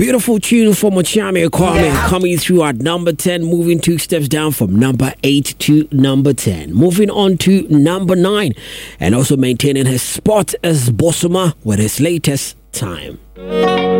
Beautiful tune from Ochame Kwame coming through at number 10, moving 2 steps down from number 8 to number 10. Moving on to number 9 and also maintaining his spot as Bosoma with his latest Time.